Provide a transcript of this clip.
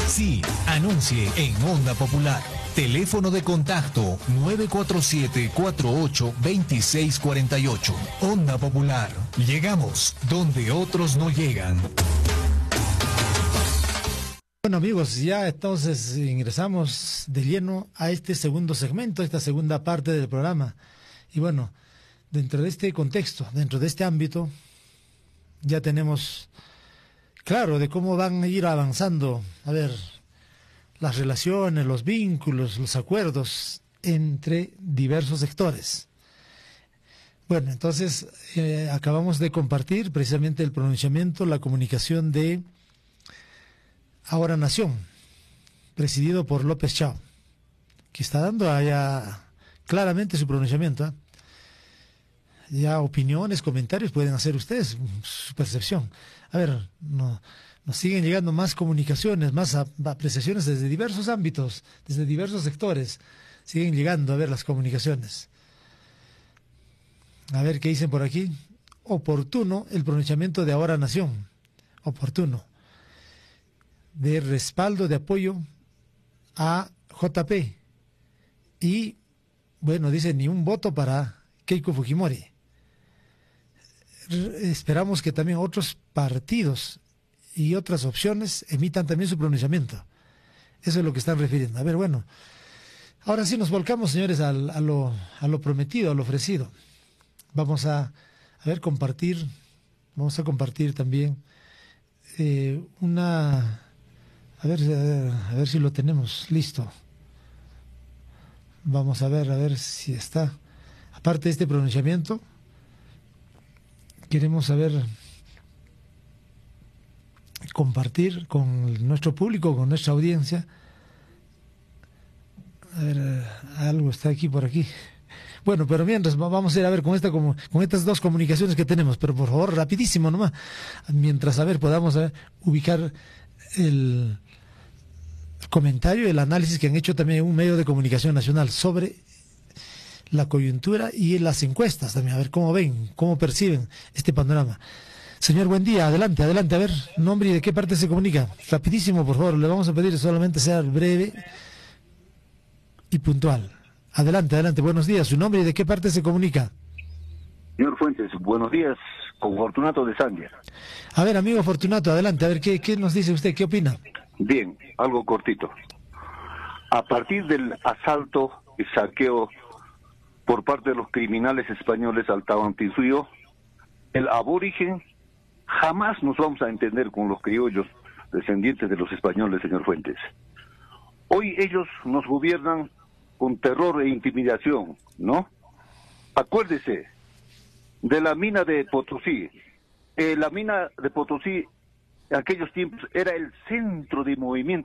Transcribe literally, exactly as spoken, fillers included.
Sí, anuncie en Onda Popular. Teléfono de contacto nueve cuatro siete, cuatro ocho, dos seis cuatro ocho. Onda Popular. Llegamos donde otros no llegan. Bueno amigos, ya entonces ingresamos de lleno a este segundo segmento, a esta segunda parte del programa. Y bueno, dentro de este contexto, dentro de este ámbito, ya tenemos claro de cómo van a ir avanzando, a ver, las relaciones, los vínculos, los acuerdos entre diversos sectores. Bueno, entonces eh, acabamos de compartir precisamente el pronunciamiento, la comunicación de Ahora Nación, presidido por López Chao, que está dando allá claramente su pronunciamiento, ¿eh? Ya opiniones, comentarios pueden hacer ustedes, su percepción. A ver, no, nos siguen llegando más comunicaciones, más a, apreciaciones desde diversos ámbitos, desde diversos sectores. Siguen llegando a ver las comunicaciones. A ver qué dicen por aquí. Oportuno el pronunciamiento de Ahora Nación. Oportuno. De respaldo, de apoyo a J P. Y, bueno, dice ni un voto para Keiko Fujimori. Esperamos que también otros partidos y otras opciones emitan también su pronunciamiento. Eso es lo que están refiriendo. A ver, bueno, ahora sí nos volcamos, señores, al, a, lo, a lo prometido, a lo ofrecido. Vamos a, a ver, compartir, vamos a compartir también eh, una, a ver, a ver, a ver si lo tenemos listo. Vamos a ver, a ver si está. Aparte de este pronunciamiento, queremos saber, compartir con nuestro público, con nuestra audiencia. A ver, algo está aquí por aquí. Bueno, pero mientras vamos a ir a ver con esta como con estas dos comunicaciones que tenemos, pero por favor, rapidísimo nomás, mientras a ver podamos a ver, ubicar el comentario, el análisis que han hecho también un medio de comunicación nacional sobre la coyuntura y las encuestas también, a ver cómo ven, cómo perciben este panorama. Señor, buen día, adelante, adelante, a ver, nombre y de qué parte se comunica. Rapidísimo, por favor, le vamos a pedir solamente sea breve y puntual. Adelante, adelante, buenos días, su nombre y de qué parte se comunica. Señor Fuentes, buenos días, con Fortunato de Sandia. A ver, amigo Fortunato, adelante, a ver, ¿qué, qué nos dice usted, qué opina? Bien, algo cortito. A partir del asalto y saqueo por parte de los criminales españoles al Tahuantinsuyo, el aborigen jamás nos vamos a entender con los criollos descendientes de los españoles, señor Fuentes. Hoy ellos nos gobiernan con terror e intimidación, ¿no? Acuérdese de la mina de Potosí. Eh, la mina de Potosí en aquellos tiempos era el centro de movimiento